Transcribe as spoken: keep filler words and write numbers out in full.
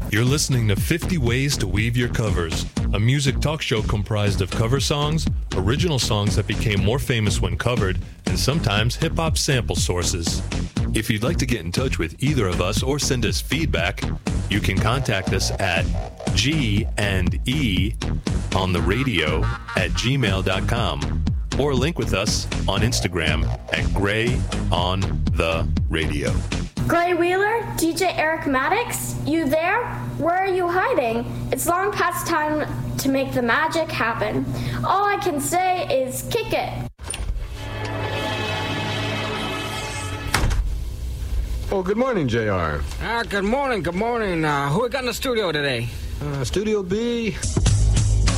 You're listening to fifty Ways to Weave Your Covers, a music talk show comprised of cover songs, original songs that became more famous when covered, and sometimes hip-hop sample sources. If you'd like to get in touch with either of us or send us feedback, you can contact us at G and E on the radio at gmail dot com or link with us on Instagram at Gray on the Radio. Gray Wheeler, D J Eric Maddox, you there? Where are you hiding? It's long past time to make the magic happen. All I can say is kick it. Oh, good morning, J R. Ah, good morning, good morning. Uh, who we got in the studio today? Uh, Studio B,